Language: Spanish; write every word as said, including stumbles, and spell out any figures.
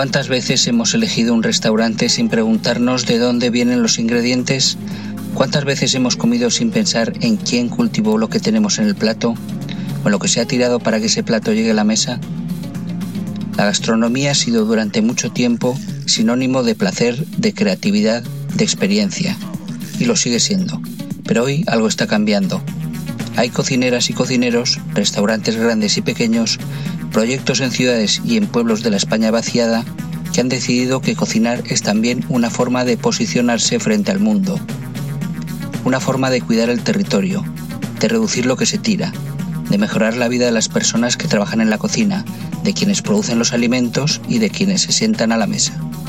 ¿Cuántas veces hemos elegido un restaurante sin preguntarnos de dónde vienen los ingredientes? ¿Cuántas veces hemos comido sin pensar en quién cultivó lo que tenemos en el plato o en lo que se ha tirado para que ese plato llegue a la mesa? La gastronomía ha sido durante mucho tiempo sinónimo de placer, de creatividad, de experiencia, y lo sigue siendo. Pero hoy algo está cambiando. Hay cocineras y cocineros, restaurantes grandes y pequeños, proyectos en ciudades y en pueblos de la España vaciada que han decidido que cocinar es también una forma de posicionarse frente al mundo. Una forma de cuidar el territorio, de reducir lo que se tira, de mejorar la vida de las personas que trabajan en la cocina, de quienes producen los alimentos y de quienes se sientan a la mesa.